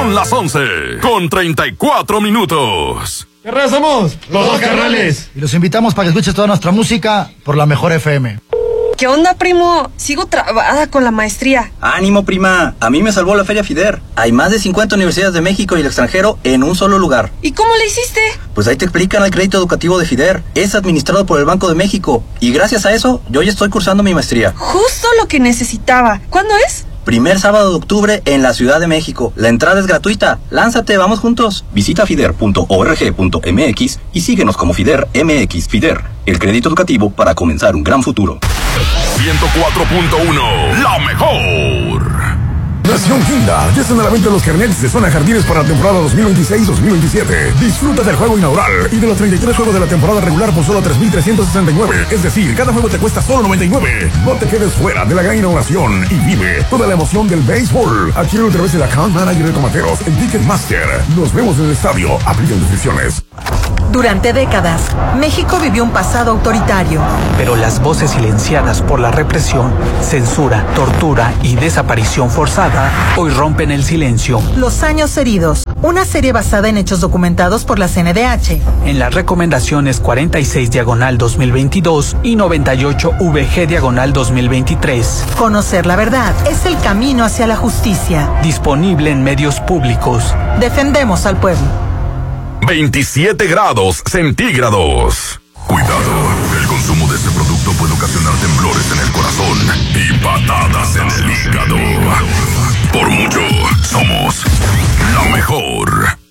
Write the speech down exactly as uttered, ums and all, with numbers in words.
Son las once con treinta y cuatro minutos. ¿Qué raza somos? Los dos carnales. Y los invitamos para que escuches toda nuestra música por la mejor F M. ¿Qué onda, primo? Sigo trabada con la maestría. Ánimo, prima. A mí me salvó la Feria FIDER. Hay más de cincuenta universidades de México y el extranjero en un solo lugar. ¿Y cómo le hiciste? Pues ahí te explican el crédito educativo de FIDER. Es administrado por el Banco de México. Y gracias a eso, yo ya estoy cursando mi maestría. Justo lo que necesitaba. ¿Cuándo es? Primer sábado de octubre en la Ciudad de México. La entrada es gratuita. Lánzate, vamos juntos. Visita fider punto org punto m x y síguenos como FIDER M X. FIDER, el crédito educativo para comenzar un gran futuro. ciento cuatro punto uno, la mejor. Nación Quinda, ya están a la venta los carnets de Zona Jardines para la temporada dos mil veintiséis dos mil veintisiete. Disfruta del juego inaugural y de los treinta y tres juegos de la temporada regular por solo tres mil trescientos sesenta y nueve. Es decir, cada juego te cuesta solo noventa y nueve. No te quedes fuera de la gran inauguración y vive toda la emoción del béisbol. Adquiere a través del account manager de Tomateros en Ticketmaster. Nos vemos en el estadio. Aplican descripciones. Durante décadas, México vivió un pasado autoritario. Pero las voces silenciadas por la represión, censura, tortura y desaparición forzada hoy rompen el silencio. Los años heridos, una serie basada en hechos documentados por la C N D H. En las recomendaciones cuarenta y seis diagonal dos mil veintidós y noventa y ocho V G diagonal dos mil veintitrés. Conocer la verdad es el camino hacia la justicia. Disponible en medios públicos. Defendemos al pueblo. veintisiete grados centígrados. Cuidado, el consumo de este producto puede ocasionar temblores en el corazón y patadas en el hígado. Por mucho, somos la mejor.